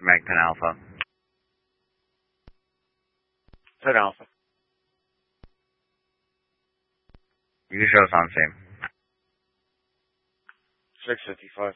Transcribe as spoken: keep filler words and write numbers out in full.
American ten Alpha. ten Alpha. You can show us on scene. six fifty-five.